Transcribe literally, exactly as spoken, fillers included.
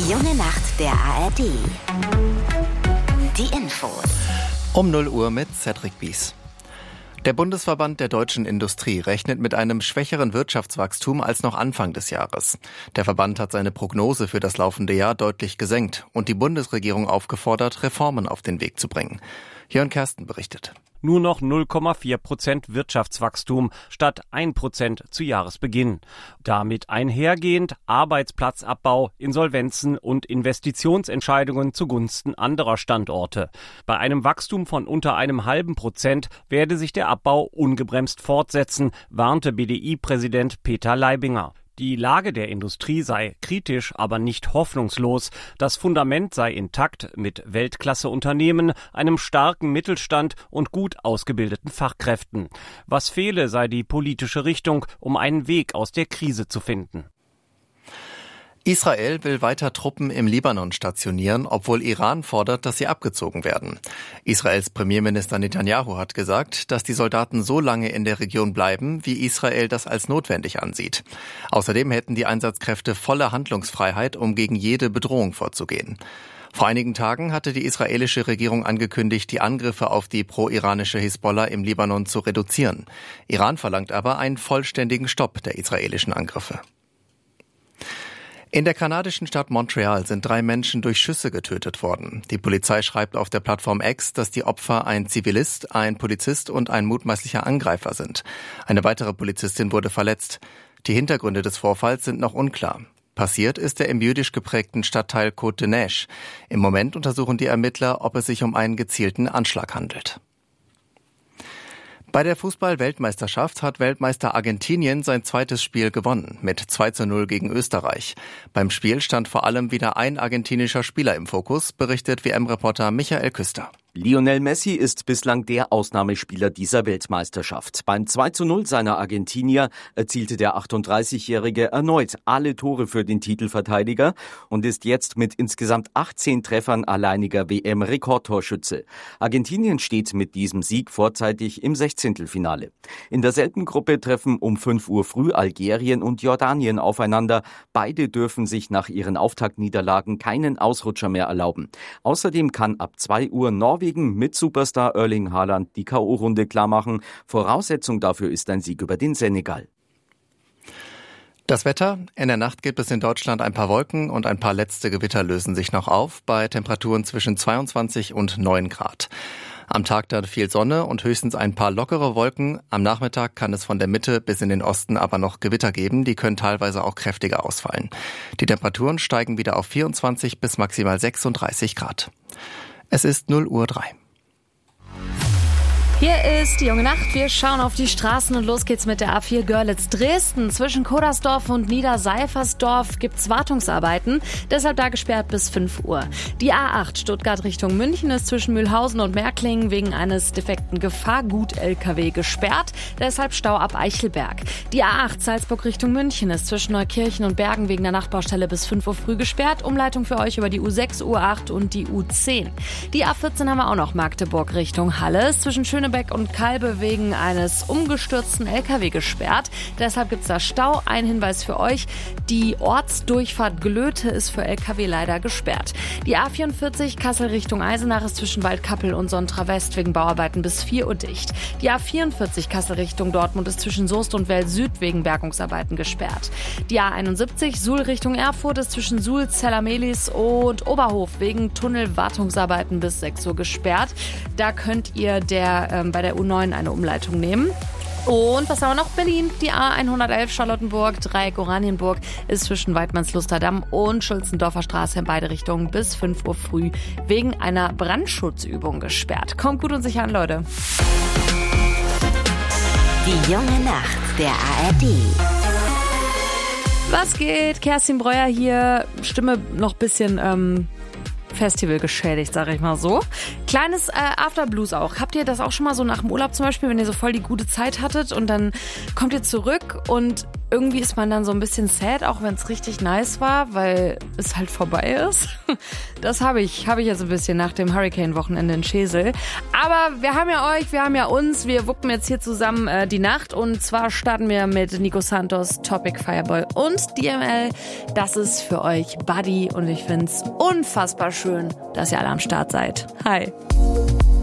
Die junge Nacht der A R D. Die Infos. Um null Uhr mit Cedric Bies. Der Bundesverband der deutschen Industrie rechnet mit einem schwächeren Wirtschaftswachstum als noch Anfang des Jahres. Der Verband hat seine Prognose für das laufende Jahr deutlich gesenkt und die Bundesregierung aufgefordert, Reformen auf den Weg zu bringen. Jörn Kersten berichtet. Nur noch null Komma vier Prozent Wirtschaftswachstum statt ein Prozent zu Jahresbeginn. Damit einhergehend Arbeitsplatzabbau, Insolvenzen und Investitionsentscheidungen zugunsten anderer Standorte. Bei einem Wachstum von unter einem halben Prozent werde sich der Abbau ungebremst fortsetzen, warnte B D I-Präsident Peter Leibinger. Die Lage der Industrie sei kritisch, aber nicht hoffnungslos. Das Fundament sei intakt mit Weltklasse-Unternehmen, einem starken Mittelstand und gut ausgebildeten Fachkräften. Was fehle, sei die politische Richtung, um einen Weg aus der Krise zu finden. Israel will weiter Truppen im Libanon stationieren, obwohl Iran fordert, dass sie abgezogen werden. Israels Premierminister Netanyahu hat gesagt, dass die Soldaten so lange in der Region bleiben, wie Israel das als notwendig ansieht. Außerdem hätten die Einsatzkräfte volle Handlungsfreiheit, um gegen jede Bedrohung vorzugehen. Vor einigen Tagen hatte die israelische Regierung angekündigt, die Angriffe auf die pro-iranische Hisbollah im Libanon zu reduzieren. Iran verlangt aber einen vollständigen Stopp der israelischen Angriffe. In der kanadischen Stadt Montreal sind drei Menschen durch Schüsse getötet worden. Die Polizei schreibt auf der Plattform X, dass die Opfer ein Zivilist, ein Polizist und ein mutmaßlicher Angreifer sind. Eine weitere Polizistin wurde verletzt. Die Hintergründe des Vorfalls sind noch unklar. Passiert ist er im jüdisch geprägten Stadtteil Côte-de-Neige. Im Moment untersuchen die Ermittler, ob es sich um einen gezielten Anschlag handelt. Bei der Fußball-Weltmeisterschaft hat Weltmeister Argentinien sein zweites Spiel gewonnen, mit zwei zu null gegen Österreich. Beim Spiel stand vor allem wieder ein argentinischer Spieler im Fokus, berichtet W M-Reporter Michael Küster. Lionel Messi ist bislang der Ausnahmespieler dieser Weltmeisterschaft. Beim zwei zu null seiner Argentinier erzielte der achtunddreißigjährige erneut alle Tore für den Titelverteidiger und ist jetzt mit insgesamt achtzehn Treffern alleiniger W M-Rekordtorschütze. Argentinien steht mit diesem Sieg vorzeitig im Sechzehntelfinale. In derselben Gruppe treffen um fünf Uhr früh Algerien und Jordanien aufeinander. Beide dürfen sich nach ihren Auftaktniederlagen keinen Ausrutscher mehr erlauben. Außerdem kann ab zwei Uhr Norwegen mit Superstar Erling Haaland die K O-Runde klarmachen. Voraussetzung dafür ist ein Sieg über den Senegal. Das Wetter. In der Nacht gibt es in Deutschland ein paar Wolken und ein paar letzte Gewitter lösen sich noch auf, bei Temperaturen zwischen zweiundzwanzig und neun Grad. Am Tag dann viel Sonne und höchstens ein paar lockere Wolken. Am Nachmittag kann es von der Mitte bis in den Osten aber noch Gewitter geben. Die können teilweise auch kräftiger ausfallen. Die Temperaturen steigen wieder auf vierundzwanzig bis maximal sechsunddreißig Grad. Es ist null Uhr drei. Hier ist die junge Nacht. Wir schauen auf die Straßen und los geht's mit der A vier Görlitz-Dresden. Zwischen Kodersdorf und Niederseifersdorf gibt's Wartungsarbeiten, deshalb da gesperrt bis fünf Uhr. Die A acht Stuttgart Richtung München ist zwischen Mühlhausen und Märklingen wegen eines defekten Gefahrgut-L K W gesperrt, deshalb Stau ab Eichelberg. Die A acht Salzburg Richtung München ist zwischen Neukirchen und Bergen wegen der Nachbaustelle bis fünf Uhr früh gesperrt. Umleitung für euch über die U sechs, U acht und die U zehn. Die A vierzehn haben wir auch noch, Magdeburg Richtung Halle ist zwischen Schönebeck und Kalbe wegen eines umgestürzten L K W gesperrt. Deshalb gibt's da Stau. Ein Hinweis für euch, die Ortsdurchfahrt Glöte ist für L K W leider gesperrt. Die A vierundvierzig Kassel Richtung Eisenach ist zwischen Waldkappel und Sontra West wegen Bauarbeiten bis vier Uhr dicht. Die A vierundvierzig Kassel Richtung Dortmund ist zwischen Soest und Well Süd wegen Bergungsarbeiten gesperrt. Die A einundsiebzig Suhl Richtung Erfurt ist zwischen Suhl, Zellermelis und Oberhof wegen Tunnelwartungsarbeiten bis sechs Uhr gesperrt. Da könnt ihr der ähm, bei der U neun eine Umleitung nehmen. Und was haben wir noch? Berlin, die A hundertelf Charlottenburg, Dreieck Oranienburg ist zwischen Weidmannslusterdamm und Schulzendorfer Straße in beide Richtungen bis fünf Uhr früh wegen einer Brandschutzübung gesperrt. Kommt gut und sicher an, Leute. Die junge Nacht der A R D. Was geht? Kerstin Breuer hier. Stimme noch ein bisschen ähm, Festival geschädigt, sag ich mal so. Kleines äh, Afterblues auch. Habt ihr das auch schon mal so nach dem Urlaub zum Beispiel, wenn ihr so voll die gute Zeit hattet und dann kommt ihr zurück und irgendwie ist man dann so ein bisschen sad, auch wenn es richtig nice war, weil es halt vorbei ist. Das habe ich, habe ich jetzt ein bisschen nach dem Hurricane-Wochenende in Schesel. Aber wir haben ja euch, wir haben ja uns, wir wuppen jetzt hier zusammen äh, die Nacht und zwar starten wir mit Nico Santos, Topic, Fireboy und D M L. Das ist für euch Buddy und ich find's unfassbar schön, dass ihr alle am Start seid. Hi.